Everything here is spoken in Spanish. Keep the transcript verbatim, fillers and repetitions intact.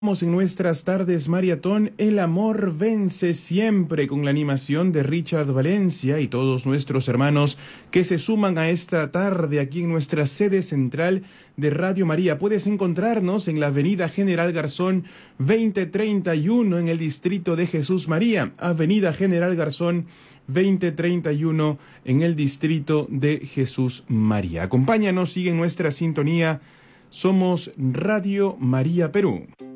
Estamos en nuestras tardes maratón, El amor vence siempre, con la animación de Richard Valencia y todos nuestros hermanos que se suman a esta tarde aquí en nuestra sede central de Radio María. Puedes encontrarnos en la Avenida General Garzón veinte treinta y uno en el distrito de Jesús María. Avenida General Garzón veinte treinta y uno en el distrito de Jesús María. Acompáñanos, sigue en nuestra sintonía. Somos Radio María Perú.